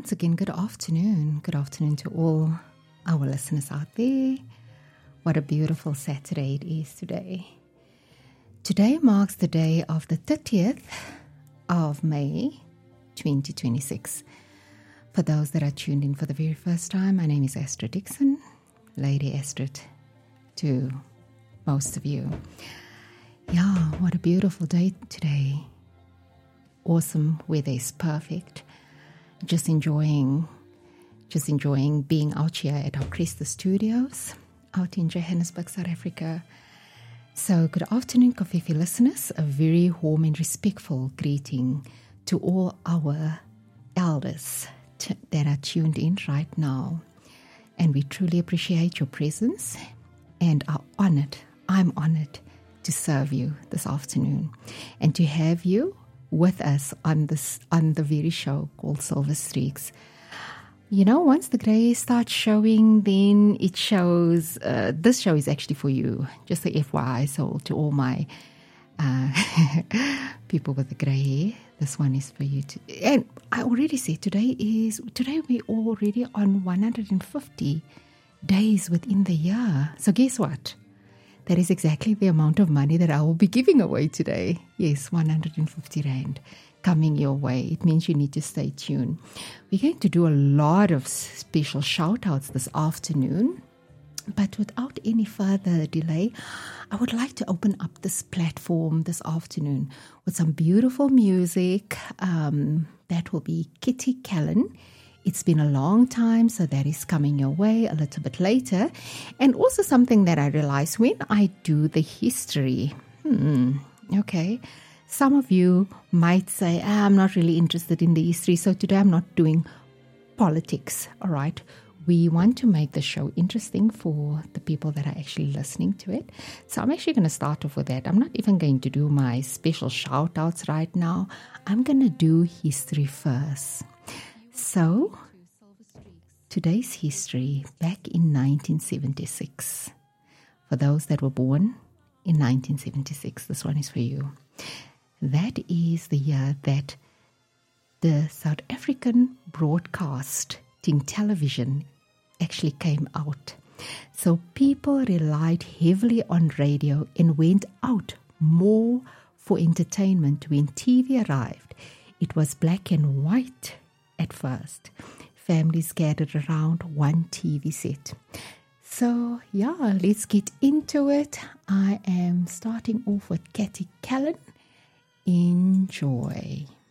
once again, good afternoon. Good afternoon to all our listeners out there. What a beautiful Saturday it is today. Today marks the day of the 30th of May, 2026. For those that are tuned in for the very first time, my name is Esther Dixon, Lady Esther to most of you. Yeah, what a beautiful day today. Awesome weather is perfect. Just enjoying being out here at our Cresta Studios out in Johannesburg, South Africa. So good afternoon, Kofifi listeners. A very warm and respectful greeting to all our elders that are tuned in right now. And we truly appreciate your presence and are honored. I'm honored to serve you this afternoon and to have you with us on the very show called Silver Streaks. You know, once the grey starts showing, then it shows. This show is actually for you, just the FYI. So to all my people with the grey hair, this one is for you too. And I already said today we're already on 150 days within the year. So guess what? That is exactly the amount of money that I will be giving away today. Yes, 150 Rand coming your way. It means you need to stay tuned. We're going to do a lot of special shout-outs this afternoon. But without any further delay, I would like to open up this platform this afternoon with some beautiful music. That will be Kitty Callan. It's been a long time, so that is coming your way a little bit later. And also something that I realize when I do the history. Okay. Some of you might say, I'm not really interested in the history, so today I'm not doing politics, all right? We want to make the show interesting for the people that are actually listening to it. So I'm actually going to start off with that. I'm not even going to do my special shout-outs right now. I'm going to do history first. So, today's history, back in 1976. For those that were born in 1976, this one is for you. That is the year that the South African broadcasting television actually came out. So people relied heavily on radio and went out more for entertainment. When TV arrived, it was black and white at first. Families gathered around one TV set. So, yeah, let's get into it. I am starting off with Kitty Callan. Enjoy.